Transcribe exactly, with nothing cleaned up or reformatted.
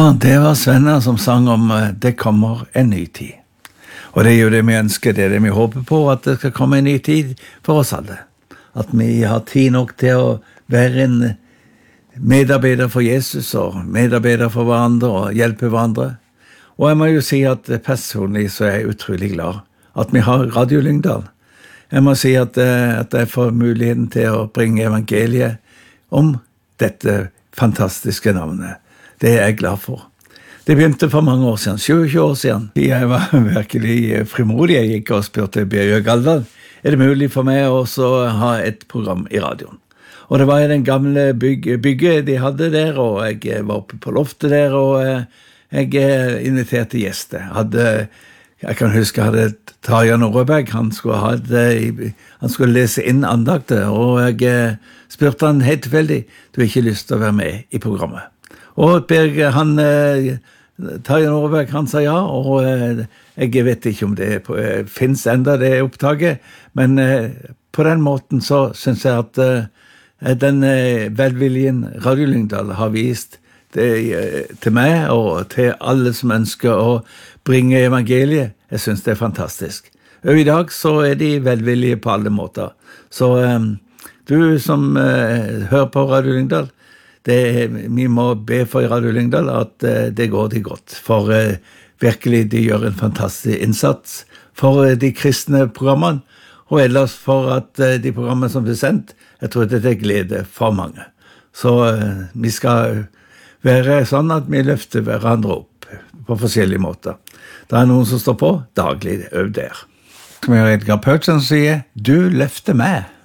Ja, det var Svenner som sang om uh, det kommer en ny tid. Og det er jo det vi ønsker, det er det vi håper på, at det skal komme en ny tid for oss alle. At vi har tid nok til å være en medarbeider for Jesus og medarbeider for hverandre og hjelpe hverandre. Og jeg må jo si at personlig så er jeg utrolig glad at vi har Radio Lyngdal. Jeg må si at, at jeg får muligheten til å bringe evangeliet om dette fantastiske navnet. Det er jeg glad for. Det begynte for mange år siden, tjue år siden. Jeg var virkelig frimodig. Jeg gikk og spurte Bjørg Galdal, er det mulig for meg også å ha et program i radioen? Og det var i den gamle byg bygget de hadde der, og jeg var oppe på loftet der, og jeg inviterte gjester. Jeg, hadde, jeg kan huske jeg hadde Tarja Norreberg, han skulle, ha det, han skulle lese inn andakter, og jeg spurte han helt tilfeldig, du har ikke lyst til å være med i programmet. Og Berg, han, Tarja Norreberg, han sa ja, og jeg vet ikke om det finnes enda det opptaket, men på den måten så synes jeg at den velviljen Radio Lyngdal har vist det, til meg og til alle som ønsker å bringe evangeliet, jeg synes det er fantastisk. Og i dag så er de velvillige på alle måter. Så du som hører på Radio Lyngdal, Det, vi må be for i Radio Lyngdal at uh, det går de godt, for uh, virkelig de gjør en fantastisk innsats for uh, de kristne programmene, og ellers for at uh, de programmene som blir sendt, jeg tror det er glede for mange. Så uh, vi skal være sånn at vi løfter hverandre opp på forskjellige måter. Det er noen som står på daglig øv der. Som jeg Edgar Pøtsen sier, du løfter meg.